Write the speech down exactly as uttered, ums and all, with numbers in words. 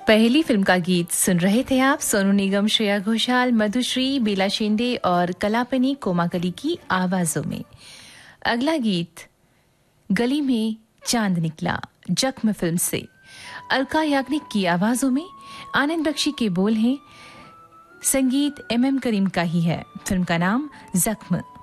पहली फिल्म का गीत सुन रहे थे आप। सोनू निगम, श्रेया घोषाल, मधुश्री, बेला शिंदे और कलापनी कोमाकली की आवाजों में। अगला गीत गली में चांद निकला जख्म फिल्म से अलका याग्निक की आवाजों में। आनंद बख्शी के बोल हैं, संगीत एम एम करीम का ही है। फिल्म का नाम जख्म।